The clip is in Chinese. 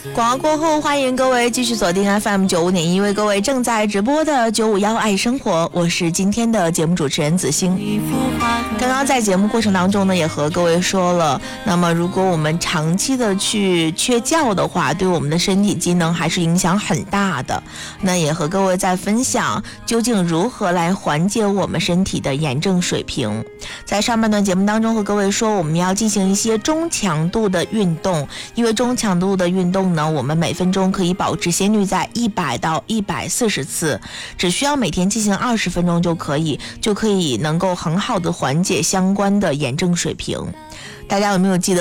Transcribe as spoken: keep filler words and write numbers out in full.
广告过后，欢迎各位继续锁定 F M 九五点一，为各位正在直播的九五幺爱生活，我是今天的节目主持人子星。刚刚在节目过程当中呢，也和各位说了，那么如果我们长期的去缺觉的话，对我们的身体机能还是影响很大的。那也和各位在分享究竟如何来缓解我们身体的炎症水平。在上半段节目当中和各位说，我们要进行一些中强度的运动，因为中强度的运动呢，我们每分钟可以保持心率在一百到一百四十次，只需要每天进行二十分钟就可以，就可以能够很好的缓解相关的炎症水平。大家有没有记得